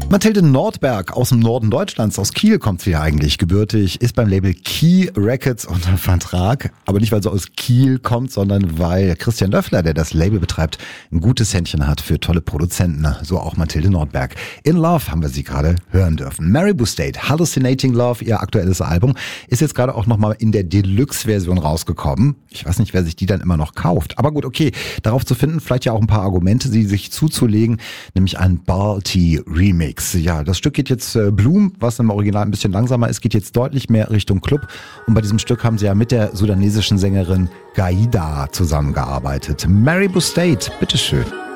Mathilde Nordberg aus dem Norden Deutschlands, aus Kiel kommt sie ja eigentlich gebürtig, ist beim Label Key Records unter Vertrag, aber nicht weil sie aus Kiel kommt, sondern weil Christian Löffler, der das Label betreibt, ein gutes Händchen hat für tolle Produzenten, so auch Mathilde Nordberg. In Love haben wir sie gerade hören dürfen. Maribou State, Hallucinating Love, ihr aktuelles Album, ist jetzt gerade auch nochmal in der Deluxe-Version rausgekommen. Ich weiß nicht, wer sich die dann immer noch kauft, aber gut, okay, darauf zu finden, vielleicht ja auch ein paar Argumente, sie sich zuzulegen, nämlich ein Balti Remix. Ja, das Stück geht jetzt Bloom, was im Original ein bisschen langsamer ist, geht jetzt deutlich mehr Richtung Club. Und bei diesem Stück haben sie ja mit der sudanesischen Sängerin Gaida zusammengearbeitet. Maribou State, bitteschön.